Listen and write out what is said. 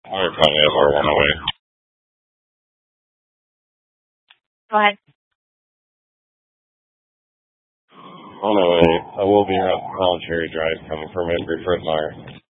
We're probably have our one away. Go ahead. On the way. I will be around Cherry Drive coming from Embry Foot Mire.